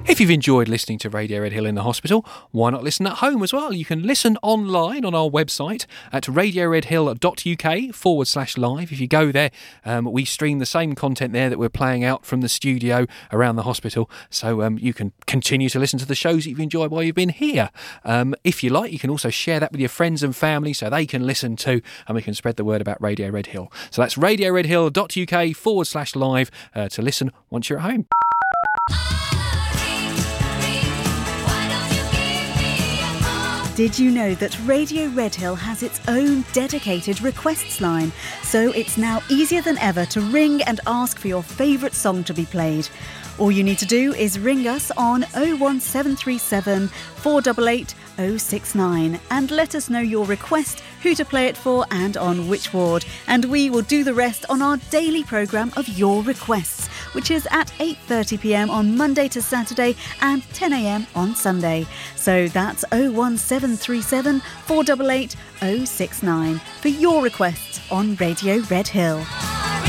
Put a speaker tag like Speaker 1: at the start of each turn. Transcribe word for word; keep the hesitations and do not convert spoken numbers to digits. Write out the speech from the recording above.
Speaker 1: If you've enjoyed listening to Radio Red Hill in the hospital, why not listen at home as well? You can listen online on our website at radioredhill.uk forward slash live. If you go there, um, we stream the same content there that we're playing out from the studio around the hospital. So um, you can continue to listen to the shows that you've enjoyed while you've been here. Um, if you like, you can also share that with your friends and family so they can listen too, and we can spread the word about Radio Red Hill. So that's radioredhill.uk forward slash live uh, to listen once you're at home.
Speaker 2: Did you know that Radio Red Hill has its own dedicated requests line? So it's now easier than ever to ring and ask for your favourite song to be played. All you need to do is ring us on oh one seven three seven, four eight eight, oh six nine and let us know your request, who to play it for and on which ward. And we will do the rest on our daily programme of Your Requests, which is at eight thirty p m on Monday to Saturday and ten a m on Sunday. So that's oh one seven three seven, four eight eight, oh six nine for your requests on Radio Red Hill.